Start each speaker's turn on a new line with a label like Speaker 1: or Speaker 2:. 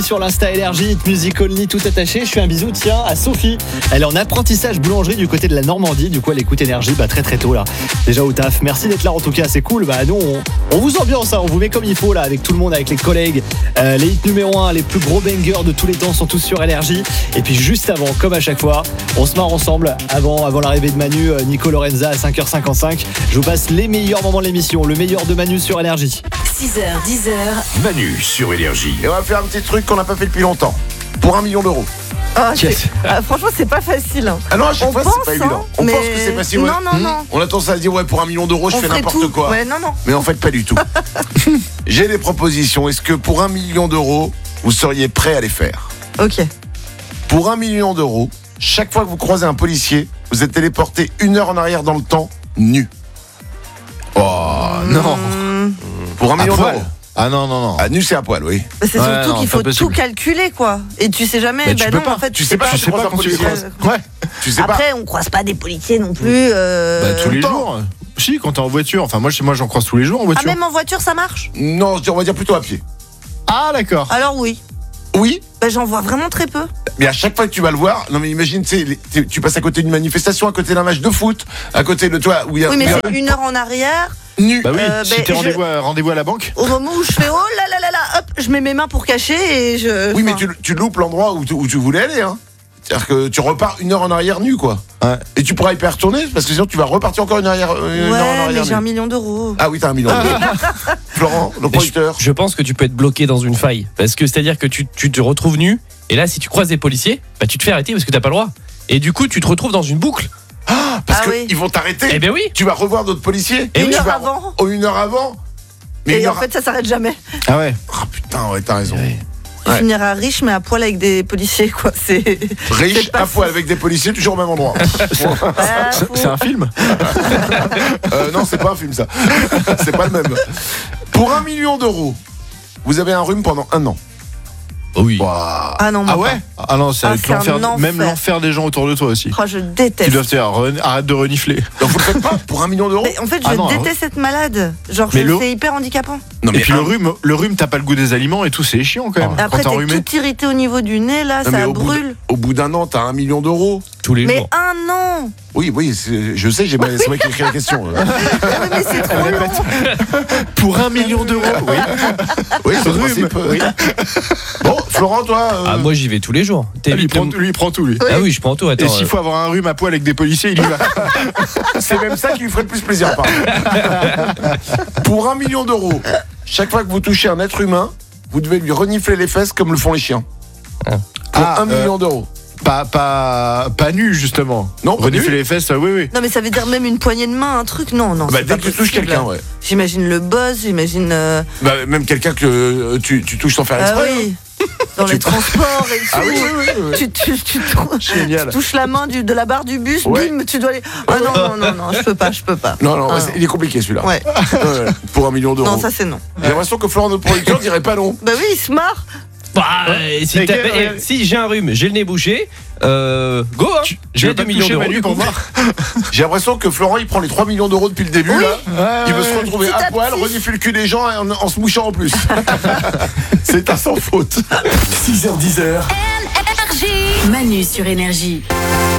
Speaker 1: Sur l'Insta Énergie, Music Only, tout attaché. Je fais un bisou, tiens, à Sophie. Elle est en apprentissage boulangerie du côté de la Normandie. Du coup, elle écoute Énergie très très tôt là. Déjà au taf. Merci d'être là en tout cas, c'est cool. Nous, on vous ambiance, on vous met comme il faut là, avec tout le monde, avec les collègues. Les hits numéro 1, les plus gros bangers de tous les temps sont tous sur Énergie. Et puis juste avant, comme à chaque fois, on se marre ensemble avant l'arrivée de Manu, Nico Lorenza à 5h55. Je vous passe les meilleurs moments de l'émission, le meilleur de Manu sur Énergie.
Speaker 2: 6h, 10h.
Speaker 3: Manu sur Énergie.
Speaker 4: Et on va faire un petit truc qu'on n'a pas fait depuis longtemps. Pour 1 million d'euros.
Speaker 5: Franchement, c'est pas facile. Hein.
Speaker 4: Ah non, à chaque
Speaker 5: On
Speaker 4: fois,
Speaker 5: pense,
Speaker 4: c'est pas évident. On
Speaker 5: mais-
Speaker 4: pense que c'est facile. Ouais.
Speaker 5: Non.
Speaker 4: On a tendance à se dire, pour 1 million d'euros, je
Speaker 5: On
Speaker 4: fais
Speaker 5: ferait
Speaker 4: n'importe
Speaker 5: tout.
Speaker 4: quoi.
Speaker 5: Ouais, non.
Speaker 4: Mais en fait, pas du tout. J'ai des propositions. Est-ce que pour 1 million d'euros, vous seriez prêt à les faire?
Speaker 5: Ok.
Speaker 4: Pour 1 million d'euros, chaque fois que vous croisez un policier, vous êtes téléporté 1 heure en arrière dans le temps, nu.
Speaker 1: Oh non.
Speaker 4: Pour 1 million
Speaker 1: poil.
Speaker 4: d'euros.
Speaker 1: Ah non.
Speaker 4: Ah, nu, c'est à poil, oui.
Speaker 5: Bah, c'est
Speaker 1: Ouais,
Speaker 5: surtout
Speaker 1: non,
Speaker 5: qu'il
Speaker 1: c'est
Speaker 5: faut
Speaker 1: impossible.
Speaker 5: tout calculer, quoi. Et tu sais jamais.
Speaker 1: Mais tu peux pas.
Speaker 5: En fait,
Speaker 4: Tu sais pas,
Speaker 1: Tu sais pas quand tu les croises.
Speaker 4: Ouais. Tu sais pas.
Speaker 5: Après, on croise pas des policiers non plus.
Speaker 1: Tous les
Speaker 4: temps.
Speaker 1: jours. Si, quand t'es en voiture. Enfin, moi j'en croise tous les jours en
Speaker 5: Ah,
Speaker 1: voiture.
Speaker 5: même en voiture, ça marche?
Speaker 4: Non, on va dire plutôt à pied.
Speaker 1: Ah, d'accord.
Speaker 5: Alors oui.
Speaker 4: Oui,
Speaker 5: Bah, j'en vois vraiment très peu.
Speaker 4: mais à chaque fois que tu vas le voir, non mais imagine, tu passes à côté d'une manifestation, à côté d'un match de foot, à côté de toi, où il y a
Speaker 5: Oui, mais c'est 1 heure en arrière.
Speaker 4: nu.
Speaker 1: Bah oui, si
Speaker 5: ben,
Speaker 1: t'es rendez-vous à la banque.
Speaker 5: Au moment où je fais oh là, hop, je mets mes mains pour cacher et je.
Speaker 4: Oui, mais
Speaker 5: enfin,
Speaker 4: tu loupes l'endroit où tu voulais aller, hein. C'est-à-dire que tu repars 1 heure en arrière nu, quoi.
Speaker 1: Ouais.
Speaker 4: Et tu pourras y retourner, parce que sinon tu vas repartir encore 1 heure en
Speaker 5: Ouais,
Speaker 4: arrière
Speaker 5: mais j'ai
Speaker 4: nu.
Speaker 5: 1 million d'euros.
Speaker 4: Ah oui, t'as 1 million d'euros. Florent, le
Speaker 6: Mais
Speaker 4: producteur.
Speaker 6: je pense que tu peux être bloqué dans une faille. Parce que c'est-à-dire que tu te retrouves nu. Et là, si tu croises des policiers, tu te fais arrêter parce que t'as pas le droit. Et du coup, tu te retrouves dans une boucle.
Speaker 4: Parce
Speaker 5: Ah
Speaker 4: que
Speaker 5: oui.
Speaker 4: ils vont t'arrêter.
Speaker 6: Eh ben oui.
Speaker 4: Tu vas revoir d'autres policiers.
Speaker 6: Et
Speaker 5: Une
Speaker 4: tu
Speaker 5: heure
Speaker 4: vas-
Speaker 5: avant.
Speaker 4: Oh, 1 heure avant. Mais
Speaker 5: Et
Speaker 4: une
Speaker 5: en
Speaker 4: heure-
Speaker 5: fait, ça s'arrête jamais.
Speaker 1: Ah ouais.
Speaker 4: Ah putain, ouais, t'as raison.
Speaker 5: Tu
Speaker 4: Ouais.
Speaker 5: finiras riche, mais à poil avec des policiers, quoi. C'est.
Speaker 4: Riche,
Speaker 5: C'est pas
Speaker 4: à poil
Speaker 5: fou.
Speaker 4: avec des policiers, toujours au même endroit.
Speaker 1: C'est un film.
Speaker 4: Non, c'est pas un film, ça. C'est pas le même. Pour 1 million d'euros, vous avez un rhume pendant 1 an.
Speaker 6: Oui.
Speaker 4: Waouh.
Speaker 5: Ah non, moi
Speaker 1: Ah ouais. Ah non, c'est
Speaker 5: Ah, c'est
Speaker 1: l'enfer.
Speaker 5: un
Speaker 1: Même
Speaker 5: enfer.
Speaker 1: l'enfer des gens autour de toi aussi.
Speaker 5: pas. Oh, je
Speaker 1: Qui
Speaker 5: déteste.
Speaker 1: doivent te dire arrête de renifler.
Speaker 4: Donc vous le faites pas pour 1 million d'euros?
Speaker 5: Mais en fait, je
Speaker 1: Ah non,
Speaker 5: déteste être malade. Genre,
Speaker 1: Mais le-
Speaker 5: c'est hyper handicapant.
Speaker 4: Non,
Speaker 1: Et puis
Speaker 4: un-
Speaker 1: le rhume, t'as pas le goût des aliments et tout, c'est chiant quand même.
Speaker 5: Après,
Speaker 1: Quand t'es
Speaker 5: t'es
Speaker 1: enrhumé.
Speaker 5: tout irrité au niveau du nez, là,
Speaker 4: Non, mais
Speaker 5: ça
Speaker 4: au bout
Speaker 5: brûle.
Speaker 4: Au bout d'1 an, t'as 1 million d'euros.
Speaker 6: Tous les
Speaker 5: Mais
Speaker 6: jours.
Speaker 5: 1 an.
Speaker 4: Oui, je sais, c'est moi qui ai écrit la question.
Speaker 5: Ah oui, mais c'est trop long.
Speaker 1: Pour 1 million d'euros. Oui.
Speaker 4: Oui, c'est le
Speaker 1: Rhume,
Speaker 4: principe.
Speaker 1: oui.
Speaker 4: Bon, Florent, toi.
Speaker 6: Ah, moi, j'y vais tous les jours.
Speaker 1: Lui, il prend tout, lui.
Speaker 6: Ah oui, je prends tout. Attends.
Speaker 1: Et s'il faut avoir un rhume à poil avec des policiers, il y va.
Speaker 4: C'est même ça qui lui ferait le plus plaisir, pardon. Pour 1 million d'euros, chaque fois que vous touchez un être humain, vous devez lui renifler les fesses comme le font les chiens. Pour 1 million d'euros.
Speaker 1: Pas nu, justement.
Speaker 4: Non, pas
Speaker 1: renifler
Speaker 4: nu.
Speaker 1: les fesses, oui.
Speaker 5: Non, mais ça veut dire même une poignée de main, un truc. Non.
Speaker 4: Bah,
Speaker 5: c'est
Speaker 4: dès
Speaker 5: pas
Speaker 4: que tu touches
Speaker 5: possible.
Speaker 4: quelqu'un, ouais.
Speaker 5: J'imagine le boss, j'imagine.
Speaker 4: Bah, même quelqu'un que tu touches sans faire
Speaker 5: Ah
Speaker 4: exprès.
Speaker 5: oui. Dans les transports et tout.
Speaker 4: Ah oui.
Speaker 5: Tu touches la main de la barre du bus,
Speaker 4: Ouais.
Speaker 5: bim, tu dois aller. Ah non, je peux pas.
Speaker 4: Non,
Speaker 5: Ah,
Speaker 4: il est compliqué celui-là.
Speaker 5: Ouais.
Speaker 4: Pour 1 million d'euros.
Speaker 5: Non, ça c'est non.
Speaker 4: J'ai l'impression que Florent, notre producteur, dirait pas non.
Speaker 5: Bah oui, il se marre.
Speaker 6: Si j'ai un rhume, j'ai le nez bouché, go hein. J'ai 2 millions d'euros
Speaker 1: Manu pour voir.
Speaker 4: J'ai l'impression que Florent, il prend les 3 millions d'euros depuis le début, là. Il veut se retrouver
Speaker 5: Petit
Speaker 4: à
Speaker 5: à
Speaker 4: poil,
Speaker 5: petit.
Speaker 4: renifler le cul des gens en se mouchant en plus. C'est un sans faute.
Speaker 3: 6h10.
Speaker 2: Manu sur Énergie.